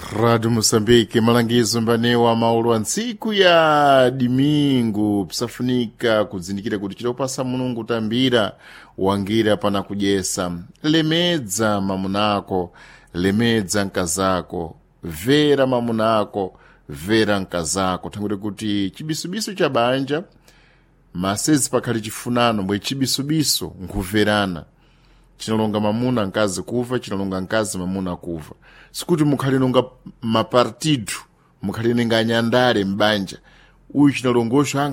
Rádio Moçambique, malangizo mbanewa maulu wa ntsiku ya dimingu pisafunika kuzindikira kuti chilopasa mulungu tambira wangira pana kujesa. Lemedza mamunako, lemedza nkazako, vera mamunako, vera nkazako. Tangude kuti chibisubisu cha banja masezi pakali chifunano mbwe chibisubisu nkuverana. Chinalonga mamuna nkazi kuva, chinalonga nkazi mamuna kuva. Sikuti mukhalinonga mapartidu, mukhalinenga anyandare mbanja. Uyu chinalongosha